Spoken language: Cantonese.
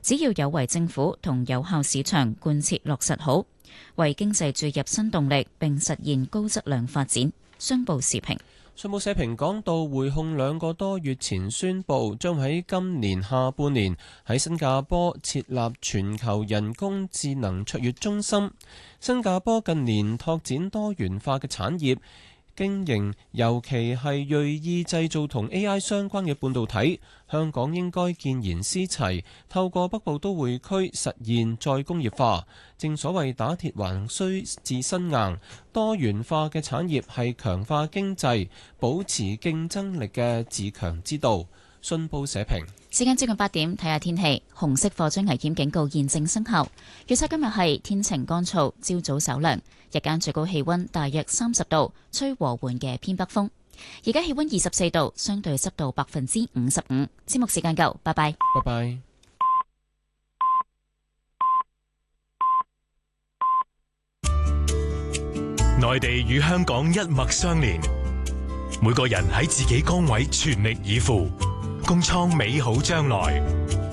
只要有為政府同有效市場貫徹落實好，為經濟注入新動力並實現高質量發展。商報時評。 信報社評講到，匯控2個多月前宣布將喺今年下半年喺新加坡設立全球人工智能卓越中心。新加坡近年拓展多元化嘅產業經營，尤其係銳意製造同 AI 相關嘅半導體。香港應該見賢思齊，透過北部都會區實現再工業化。正所謂打鐵還需自身硬，多元化嘅產業係強化經濟、保持競爭力嘅自強之道。信報社評。 時間接近8點，睇下天氣。紅色火災危險警告現正生效。預測今日係天晴乾燥，朝早稍涼，日間最高氣溫大約30度，吹和緩嘅偏北風。而家氣溫24度，相對濕度55%。節目時間夠，拜拜。 拜拜。 內地與香港一脈相連，每個人喺自己崗位全力以赴，共創美好將來。